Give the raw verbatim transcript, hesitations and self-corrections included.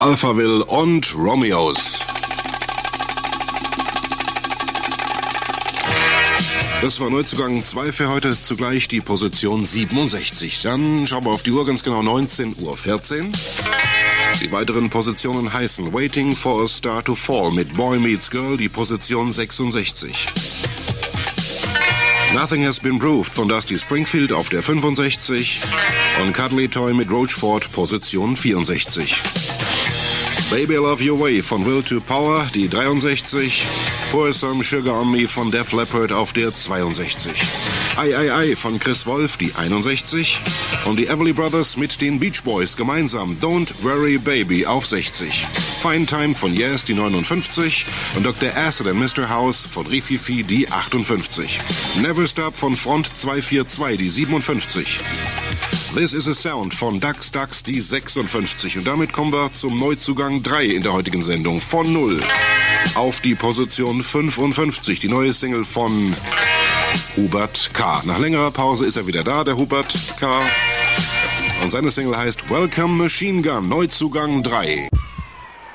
Alphaville und Romeos. Das war Neuzugang zwei für heute, zugleich die Position siebenundsechzig. Dann schauen wir auf die Uhr, ganz genau neunzehn Uhr vierzehn. Die weiteren Positionen heißen Waiting for a Star to Fall mit Boy Meets Girl, die Position sechsundsechzig. Nothing Has Been Proved von Dusty Springfield auf der fünfundsechzig und Cuddly Toy mit Roachford, Position vierundsechzig. Baby I Love Your Way von Will to Power, die dreiundsechzig. Pour Some Sugar on Me von Def Leppard auf der zweiundsechzig. Ai Ai Ai von Chris Wolf, die einundsechzig. Und die Everly Brothers mit den Beach Boys gemeinsam Don't Worry Baby auf sechzig. Fine Time von Yes, die neunundfünfzig. Und Doktor Acid and Mister House von Rififi, die achtundfünfzig. Never Stop von Front zweihundertvierundzwanzig, die siebenundfünfzig. This is a Sound von Dax Dax, die sechsundfünfzig. Und damit kommen wir zum Neuzugang drei in der heutigen Sendung. Von null auf die Position fünfundfünfzig. Die neue Single von Hubert K. Nach längerer Pause ist er wieder da, der Hubert K. Und seine Single heißt Welcome Machine Gun, Neuzugang drei.